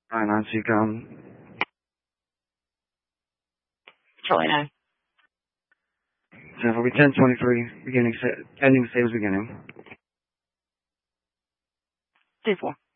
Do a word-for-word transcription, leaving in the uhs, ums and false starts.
nine nine, seek, um, Charlie nine. So will be ten twenty-three, beginning, sa- ending same as beginning. two four.